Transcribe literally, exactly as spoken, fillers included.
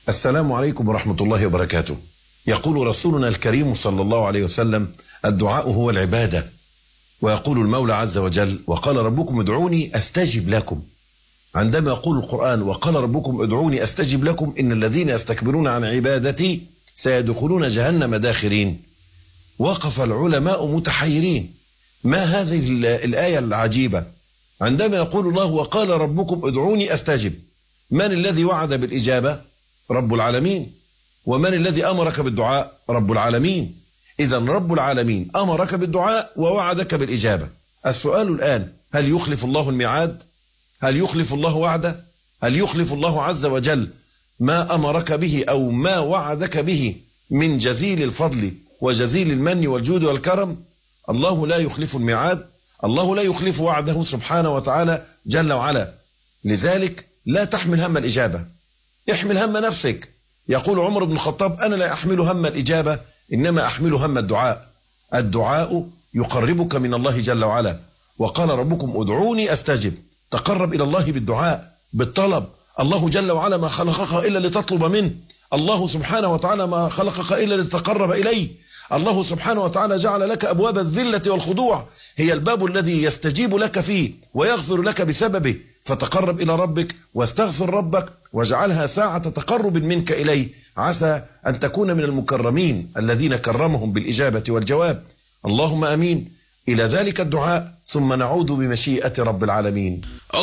السلام عليكم ورحمة الله وبركاته. يقول رسولنا الكريم صلى الله عليه وسلم: الدعاء هو العبادة. ويقول المولى عز وجل: وقال ربكم ادعوني أستجب لكم. عندما يقول القرآن: وقال ربكم ادعوني أستجب لكم، إن الذين يستكبرون عن عبادتي سيدخلون جهنم داخرين، وقف العلماء متحيرين: ما هذه الآية العجيبة؟ عندما يقول الله: وقال ربكم ادعوني أستجب، من الذي وعد بالإجابة؟ رب العالمين. ومن الذي أمرك بالدعاء؟ رب العالمين. إذا رب العالمين أمرك بالدعاء ووعدك بالإجابة. السؤال الآن: هل يخلف الله الميعاد؟ هل يخلف الله وعده؟ هل يخلف الله عز وجل ما أمرك به أو ما وعدك به من جزيل الفضل وجزيل المن والجود والكرم؟ الله لا يخلف الميعاد، الله لا يخلف وعده سبحانه وتعالى جل وعلا. لذلك لا تحمل هم الإجابة، احمل هم نفسك. يقول عمر بن الخطاب: أنا لا أحمل هم الإجابة، إنما أحمل هم الدعاء. الدعاء يقربك من الله جل وعلا. وقال ربكم ادعوني أستجب، تقرب إلى الله بالدعاء بالطلب. الله جل وعلا ما خلقك إلا لتطلب منه، الله سبحانه وتعالى ما خلقك إلا لتتقرب إليه. الله سبحانه وتعالى جعل لك أبواب الذلة والخضوع، هي الباب الذي يستجيب لك فيه ويغفر لك بسببه. فتقرب إلى ربك واستغفر ربك واجعلها ساعة تقرب منك إليه، عسى أن تكون من المكرمين الذين كرمهم بالإجابة والجواب. اللهم أمين. إلى ذلك الدعاء ثم نعود بمشيئة رب العالمين.